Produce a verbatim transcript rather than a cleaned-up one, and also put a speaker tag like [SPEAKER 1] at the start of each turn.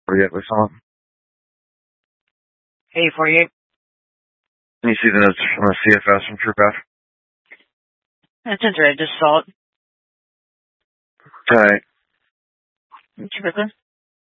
[SPEAKER 1] forty-eight, we saw it.
[SPEAKER 2] Hey, forty-eight.
[SPEAKER 1] Can you see the notes from the C F S from Troop F?
[SPEAKER 2] That's it, I just saw it.
[SPEAKER 1] Okay.
[SPEAKER 2] Troop F.